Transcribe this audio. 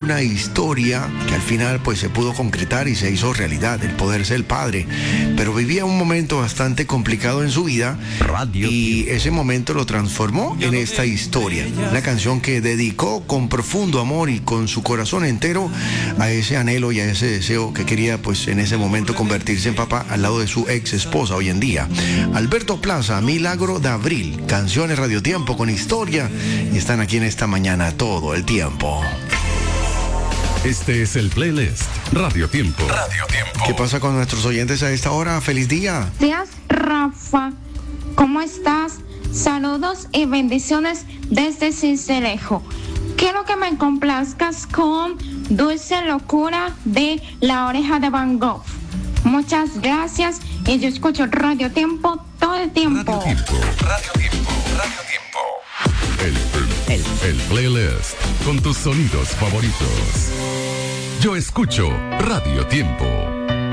una historia que al final pues se pudo concretar y se hizo realidad, el poder ser padre. Pero vivía un momento bastante complicado en su vida y ese momento lo transformó en esta historia. Una canción que dedicó con profundo amor y con su corazón entero a ese anhelo y a ese deseo que quería pues en ese momento convertirse en papá al lado de su ex esposa hoy en día. Alberto Plaza, Milagro de Abril, canciones Radio Tiempo con historia, y están aquí en esta mañana todo el tiempo. Este es el playlist Radio Tiempo. Radio Tiempo. ¿Qué pasa con nuestros oyentes a esta hora? ¡Feliz día! Días, Rafa. ¿Cómo estás? Saludos y bendiciones desde Cincelejo. Quiero que me complazcas con Dulce Locura de La Oreja de Van Gogh. Muchas gracias y yo escucho Radio Tiempo todo el tiempo. Radio Tiempo. Radio Tiempo. Radio Tiempo. El playlist con tus sonidos favoritos. Yo escucho Radio Tiempo.